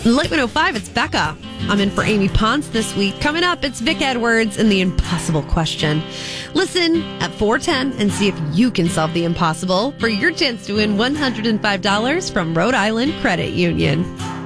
Late 105, it's Becca. I'm in for Amy Ponce this week. Coming up, it's Vic Edwards and the impossible question. Listen at 4:10 and see if you can solve the impossible for your chance to win $105 from Rhode Island Credit Union.